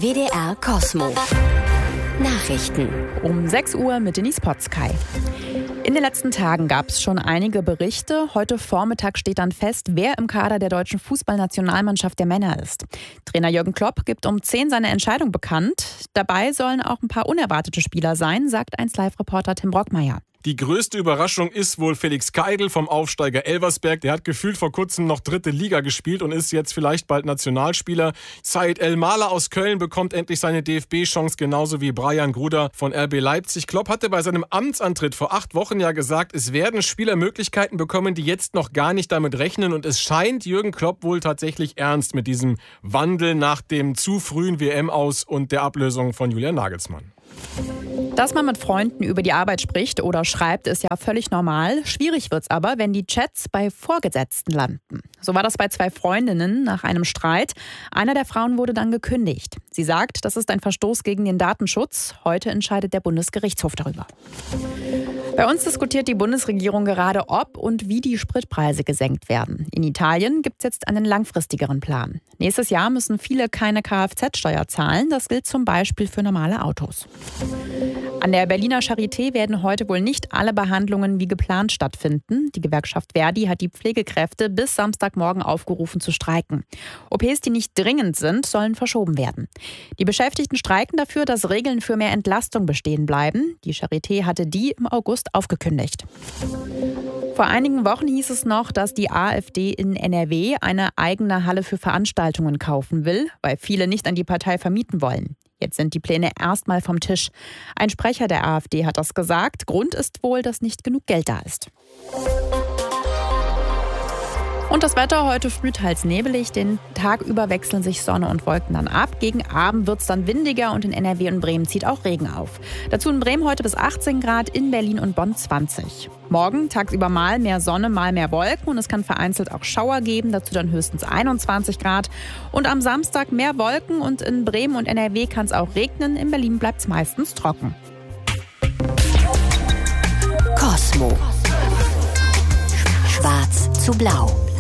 WDR Cosmo. Nachrichten. Um 6 Uhr mit Denise Potzkei. In den letzten Tagen gab es schon einige Berichte. Heute Vormittag steht dann fest, wer im Kader der deutschen Fußballnationalmannschaft der Männer ist. Trainer Jürgen Klopp gibt um 10 seine Entscheidung bekannt. Dabei sollen auch ein paar unerwartete Spieler sein, sagt 1Live-Reporter Tim Brockmeier. Die größte Überraschung ist wohl Felix Keidl vom Aufsteiger Elversberg. Der hat gefühlt vor kurzem noch 3. Liga gespielt und ist jetzt vielleicht bald Nationalspieler. Said El-Mala aus Köln bekommt endlich seine DFB-Chance, genauso wie Brian Gruder von RB Leipzig. Klopp hatte bei seinem Amtsantritt vor 8 Wochen ja gesagt, es werden Spieler Möglichkeiten bekommen, die jetzt noch gar nicht damit rechnen. Und es scheint Jürgen Klopp wohl tatsächlich ernst mit diesem Wandel nach dem zu frühen WM-Aus und der Ablösung von Julian Nagelsmann. Dass man mit Freunden über die Arbeit spricht oder schreibt, ist ja völlig normal. Schwierig wird's aber, wenn die Chats bei Vorgesetzten landen. So war das bei 2 Freundinnen nach einem Streit. Einer der Frauen wurde dann gekündigt. Sie sagt, das ist ein Verstoß gegen den Datenschutz. Heute entscheidet der Bundesgerichtshof darüber. Bei uns diskutiert die Bundesregierung gerade, ob und wie die Spritpreise gesenkt werden. In Italien gibt es jetzt einen langfristigeren Plan. Nächstes Jahr müssen viele keine Kfz-Steuer zahlen. Das gilt zum Beispiel für normale Autos. An der Berliner Charité werden heute wohl nicht alle Behandlungen wie geplant stattfinden. Die Gewerkschaft Verdi hat die Pflegekräfte bis Samstagmorgen aufgerufen zu streiken. OPs, die nicht dringend sind, sollen verschoben werden. Die Beschäftigten streiken dafür, dass Regeln für mehr Entlastung bestehen bleiben. Die Charité hatte die im August aufgekündigt. Vor einigen Wochen hieß es noch, dass die AfD in NRW eine eigene Halle für Veranstaltungen kaufen will, weil viele nicht an die Partei vermieten wollen. Jetzt sind die Pläne erstmal vom Tisch. Ein Sprecher der AfD hat das gesagt. Grund ist wohl, dass nicht genug Geld da ist. Und das Wetter heute früh teils nebelig. Den Tag über wechseln sich Sonne und Wolken dann ab. Gegen Abend wird es dann windiger und in NRW und Bremen zieht auch Regen auf. Dazu in Bremen heute bis 18 Grad, in Berlin und Bonn 20. Morgen tagsüber mal mehr Sonne, mal mehr Wolken und es kann vereinzelt auch Schauer geben. Dazu dann höchstens 21 Grad. Und am Samstag mehr Wolken und in Bremen und NRW kann es auch regnen. In Berlin bleibt es meistens trocken. Cosmo. Schwarz zu blau.